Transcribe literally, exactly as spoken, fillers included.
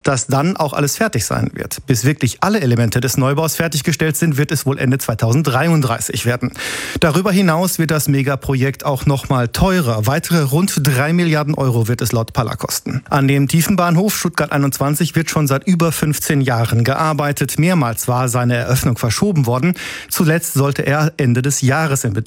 dass dann auch alles fertig sein wird. Bis wirklich alle Elemente des Neubaus fertiggestellt sind, wird es wohl Ende zweitausenddreiunddreißig werden. Darüber hinaus wird das Megaprojekt auch noch mal teurer. Weitere rund drei Milliarden Euro wird es laut Palla kosten. An dem Tiefenbahnhof Stuttgart einundzwanzig wird schon seit über fünfzehn Jahren gearbeitet. Mehrmals war seine Eröffnung verschoben worden. Zuletzt sollte er Ende des Jahres in Betrieb